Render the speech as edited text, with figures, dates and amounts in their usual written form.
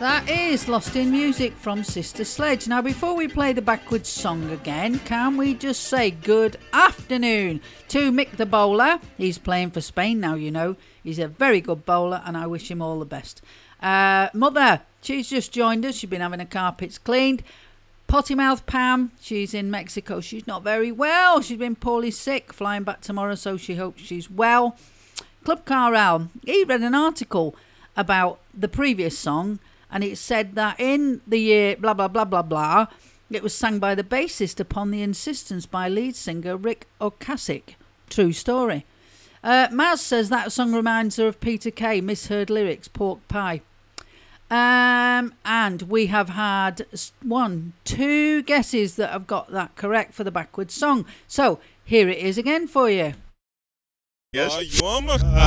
That is Lost in Music from Sister Sledge. Now, before we play the backwards song again, can we just say good afternoon to Mick the bowler? He's playing for Spain now, you know. He's a very good bowler, and I wish him all the best. Mother, she's just joined us. She's been having her carpets cleaned. Potty Mouth Pam, she's in Mexico. She's not very well. She's been poorly sick, flying back tomorrow, so she hopes she's well. Club Carl, he read an article about the previous song, and it said that in the year blah, blah, blah, blah, blah, it was sang by the bassist upon the insistence by lead singer Rick Ocasek. True story. Maz says that song reminds her of Peter Kay, misheard lyrics, pork pie. And we have had 2 guesses that have got that correct for the backwards song. So here it is again for you. Yes.